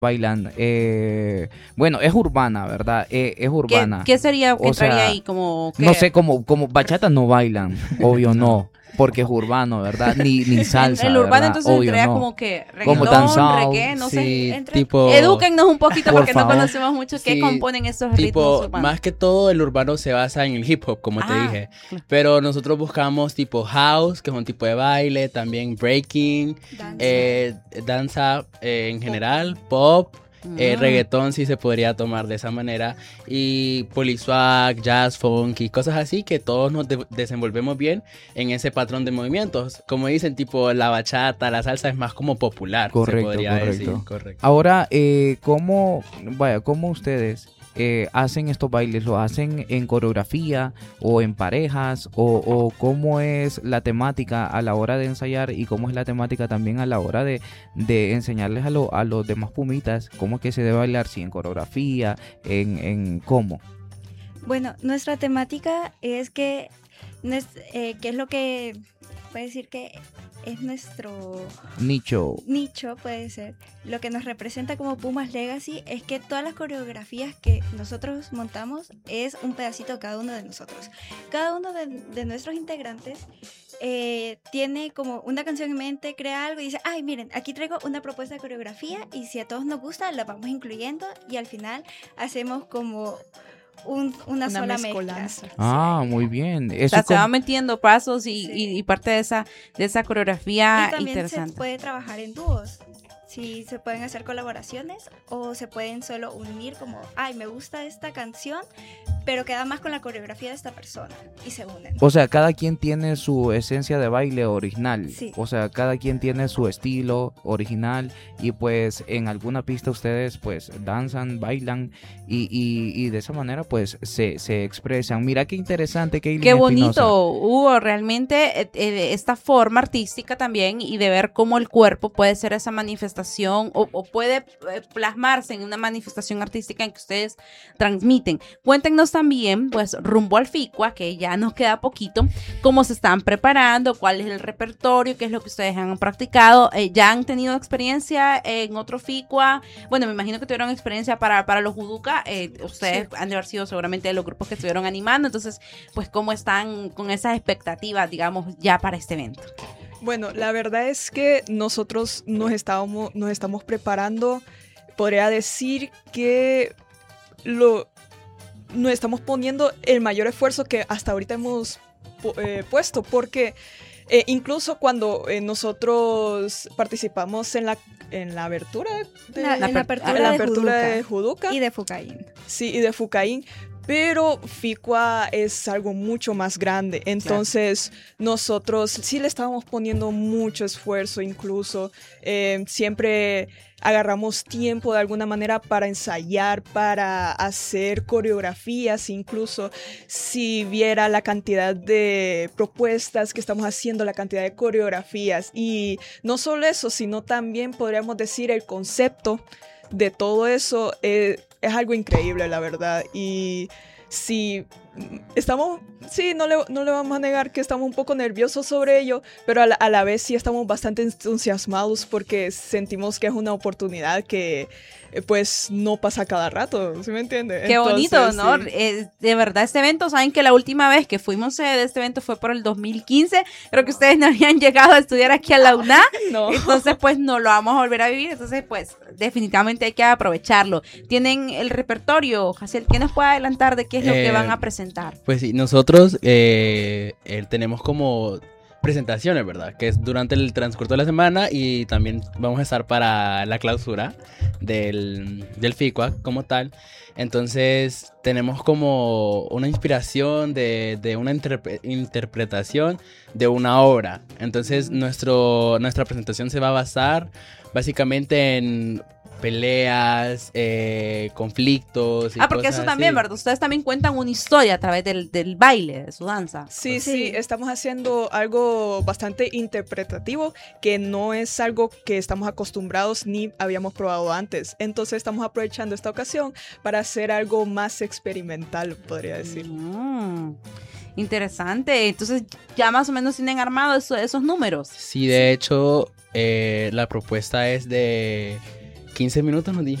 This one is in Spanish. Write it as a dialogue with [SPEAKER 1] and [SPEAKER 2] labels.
[SPEAKER 1] bailan. Bueno, es urbana, ¿verdad? Es urbana.
[SPEAKER 2] ¿Qué sería que
[SPEAKER 1] O
[SPEAKER 2] entraría
[SPEAKER 1] sea,
[SPEAKER 2] ahí? Como
[SPEAKER 1] no sé, como bachata no bailan, obvio no, porque es urbano, ¿verdad? Ni salsa,
[SPEAKER 2] el urbano
[SPEAKER 1] ¿verdad?
[SPEAKER 2] entonces
[SPEAKER 1] Obvio
[SPEAKER 2] entraría
[SPEAKER 1] no.
[SPEAKER 2] como que
[SPEAKER 1] Como
[SPEAKER 2] reggaetón,
[SPEAKER 1] dancehall,
[SPEAKER 2] reggae, no sé.
[SPEAKER 3] Sí,
[SPEAKER 4] Entra-
[SPEAKER 3] tipo...
[SPEAKER 2] Edúquennos un poquito
[SPEAKER 1] Por
[SPEAKER 2] porque no
[SPEAKER 1] favor.
[SPEAKER 2] conocemos mucho qué
[SPEAKER 3] Sí,
[SPEAKER 2] componen esos ritmos
[SPEAKER 3] tipo,
[SPEAKER 2] urbanos.
[SPEAKER 3] más que todo el urbano se basa en el hip hop, como te
[SPEAKER 2] Ah,
[SPEAKER 3] dije.
[SPEAKER 2] claro.
[SPEAKER 3] Pero nosotros buscamos tipo house, que es un tipo de baile, también breaking, danza en general, pop, reggaetón sí se podría tomar de esa manera, y poliswag, jazz, funk y cosas así que todos nos desenvolvemos bien en ese patrón de movimientos. Como dicen, tipo la bachata, la salsa es más como popular,
[SPEAKER 1] Correcto,
[SPEAKER 3] se podría decir.
[SPEAKER 1] correcto.
[SPEAKER 3] Correcto.
[SPEAKER 1] Ahora, ¿cómo ustedes hacen estos bailes? ¿Lo hacen en coreografía o en parejas? ¿O cómo es la temática a la hora de ensayar? ¿Y cómo es la temática también a la hora de enseñarles a los demás pumitas cómo es que se debe bailar? Si en coreografía, en cómo.
[SPEAKER 4] Bueno, nuestra temática es que es lo que puede decir que es nuestro
[SPEAKER 1] Nicho.
[SPEAKER 4] nicho, puede ser. Lo que nos representa como Pumas Legacy es que todas las coreografías que nosotros montamos es un pedacito de cada uno de nosotros. Cada uno de nuestros integrantes tiene como una canción en mente, crea algo y dice, ay, miren, aquí traigo una propuesta de coreografía y si a todos nos gusta, la vamos incluyendo y al final hacemos como una sola
[SPEAKER 5] mezcolanza.
[SPEAKER 4] mezcla.
[SPEAKER 1] Ah, muy bien.
[SPEAKER 2] O
[SPEAKER 1] Eso
[SPEAKER 2] sea,
[SPEAKER 1] es
[SPEAKER 2] se
[SPEAKER 1] como-
[SPEAKER 2] va metiendo pasos
[SPEAKER 4] Sí.
[SPEAKER 2] y parte de esa coreografía
[SPEAKER 4] Y también se
[SPEAKER 2] interesante.
[SPEAKER 4] puede trabajar en dúos. Sí, se pueden hacer colaboraciones o se pueden solo unir como, ay, me gusta esta canción, pero queda más con la coreografía de esta persona y se unen.
[SPEAKER 1] O sea, cada quien tiene su esencia de baile original.
[SPEAKER 4] Sí.
[SPEAKER 1] O sea, cada quien tiene su estilo original y pues en alguna pista ustedes pues danzan, bailan y de esa manera pues se expresan. Mira qué interesante, Kaylin
[SPEAKER 2] Qué bonito,
[SPEAKER 1] Espinosa.
[SPEAKER 2] Hugo, realmente esta forma artística también y de ver cómo el cuerpo puede ser esa manifestación o puede plasmarse en una manifestación artística en que ustedes transmiten. Cuéntenos también, pues, rumbo al FICUA, que ya nos queda poquito, cómo se están preparando, cuál es el repertorio, qué es lo que ustedes han practicado. ¿Ya han tenido experiencia en otro FICUA? Bueno, me imagino que tuvieron experiencia para los juduca. Ustedes han de haber sido seguramente de los grupos que estuvieron animando. Entonces, pues, ¿cómo están con esas expectativas, digamos, ya para este evento?
[SPEAKER 5] Bueno, la verdad es que nosotros nos estamos preparando. Podría decir que nos estamos poniendo el mayor esfuerzo que hasta ahorita hemos puesto, porque incluso cuando nosotros participamos en la abertura
[SPEAKER 4] En la apertura
[SPEAKER 5] de Juduca
[SPEAKER 4] y de Fucaín.
[SPEAKER 5] sí, y de Fucaín, pero FICUA es algo mucho más grande, entonces nosotros sí le estábamos poniendo mucho esfuerzo, incluso siempre agarramos tiempo de alguna manera para ensayar, para hacer coreografías, incluso si viera la cantidad de propuestas que estamos haciendo, la cantidad de coreografías, y no solo eso, sino también podríamos decir el concepto de todo eso es algo increíble, la verdad. Y sí, no le vamos a negar que estamos un poco nerviosos sobre ello, pero a la vez sí estamos bastante entusiasmados porque sentimos que es una oportunidad que pues no pasa cada rato, ¿sí me entiende?
[SPEAKER 2] Qué bonito, ¿no?
[SPEAKER 5] Sí.
[SPEAKER 2] De verdad, este evento, saben que la última vez que fuimos de este evento fue por el 2015. Creo que ustedes no habían llegado a estudiar aquí a la UNA.
[SPEAKER 5] No.
[SPEAKER 2] Entonces, pues, no lo vamos a volver a vivir. Entonces, pues, definitivamente hay que aprovecharlo. Tienen el repertorio, Jaciel, ¿qué nos puede adelantar de qué es lo que van a presentar?
[SPEAKER 3] Pues sí, nosotros tenemos como presentaciones, ¿verdad? Que es durante el transcurso de la semana y también vamos a estar para la clausura del FICUA como tal. Entonces tenemos como una inspiración de una interpretación de una obra. Entonces nuestra presentación se va a basar básicamente en peleas, conflictos y
[SPEAKER 2] Porque
[SPEAKER 3] cosas
[SPEAKER 2] eso también,
[SPEAKER 3] así.
[SPEAKER 2] ¿verdad? Ustedes también cuentan una historia a través del baile, de su danza.
[SPEAKER 5] Sí, estamos haciendo algo bastante interpretativo que no es algo que estamos acostumbrados ni habíamos probado antes. Entonces estamos aprovechando esta ocasión para hacer algo más experimental, podría decir.
[SPEAKER 2] Interesante. Entonces ya más o menos tienen armados esos números.
[SPEAKER 3] Sí, de hecho, la propuesta es de 15 minutos nos